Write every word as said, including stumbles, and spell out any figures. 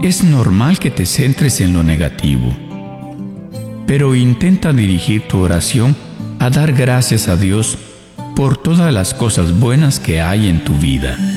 es normal que te centres en lo negativo. Pero intenta dirigir tu oración a dar gracias a Dios por todas las cosas buenas que hay en tu vida.